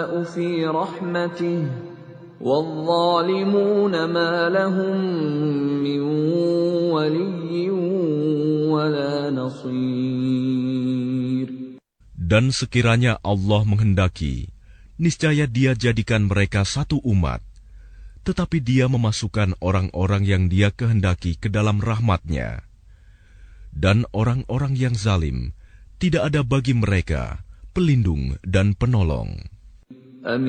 في رحمته والظالمون ما لهم من ولي ولا نصير. Dan sekiranya Allah menghendaki, niscaya Dia jadikan mereka satu umat, tetapi Dia memasukkan orang-orang yang Dia kehendaki ke dalam rahmat-Nya. Dan orang-orang yang zalim, tidak ada bagi mereka pelindung dan penolong.